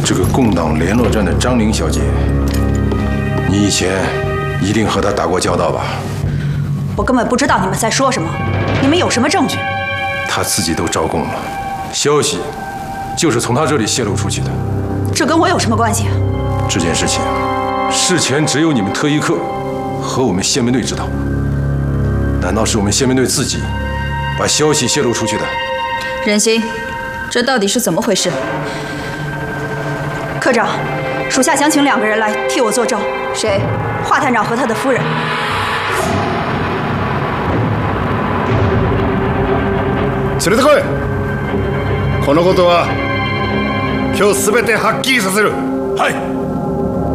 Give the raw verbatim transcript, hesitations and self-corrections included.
这个共党联络站的张玲小姐，你以前一定和她打过交道吧？ 我根本不知道你们在说什么，你们有什么证据？ 她自己都招供了，消息就是从她这里泄露出去的。 这跟我有什么关系？ 这件事情，事前只有你们特一课和我们宪兵队知道。难道是我们宪兵队自己把消息泄露出去的？ 任心，这到底是怎么回事？ 科长，属下想请两个人来替我作证。 谁？ 华探长和他的夫人。 連れてこい。このことは今日すべてはっきりさせる。 はい。